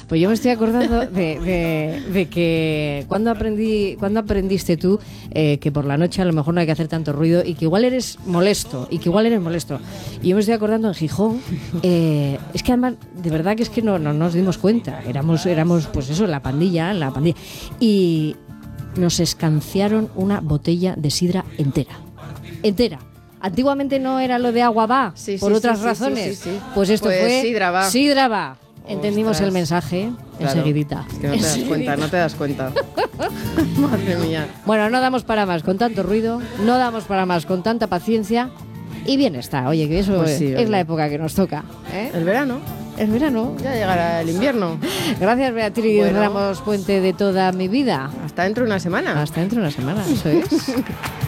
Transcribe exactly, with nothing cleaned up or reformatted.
Pues yo me estoy acordando de, de, de que cuando aprendí, cuando aprendiste tú eh, que por la noche a lo mejor no hay que hacer tanto ruido y que igual eres molesto, y que igual eres molesto. Y yo me estoy acordando en Gijón, eh, es que además, de verdad que es que no, no nos dimos cuenta. Éramos, éramos pues eso, la pandilla, la pandilla. Y nos escanciaron una botella de sidra entera. Entera. Antiguamente no era lo de agua va, sí, por sí, otras sí, razones. sí, sí, sí. Pues esto Pues fue sidra va. Sidra va. Entendimos Ostras. el mensaje Claro, enseguidita. Es que no te das cuenta, no te das cuenta. Madre mía. Bueno, no damos para más con tanto ruido, no damos para más con tanta paciencia y bien está. Oye, que eso Pues es, sí, es oye. la época que nos toca. ¿eh? El verano, El verano. ya llegará el invierno. Gracias, Beatriz Bueno. Ramos Puente, de toda mi vida. Hasta dentro de una semana. Hasta dentro de una semana, eso es.